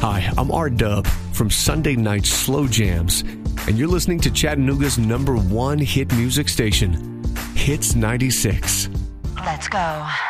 Hi, I'm R-Dub from Sunday Night Slow Jams, and you're listening to Chattanooga's #1 hit music station, Hits 96. Let's go.